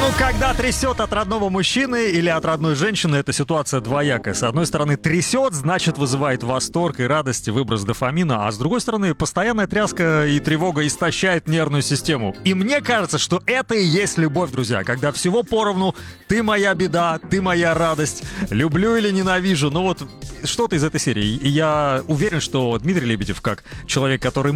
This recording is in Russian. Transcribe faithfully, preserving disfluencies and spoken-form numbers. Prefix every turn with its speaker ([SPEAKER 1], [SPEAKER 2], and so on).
[SPEAKER 1] Когда трясет от родного мужчины или от родной женщины, эта ситуация двоякая. С одной стороны, трясет, значит, вызывает восторг и радость, выброс дофамина, а с другой стороны, постоянная тряска и тревога истощает нервную систему. И мне кажется, что это и есть любовь, друзья, когда всего поровну, ты моя беда, ты моя радость, люблю или ненавижу, ну вот что-то из этой серии. И я уверен, что Дмитрий Лебедев, как человек, который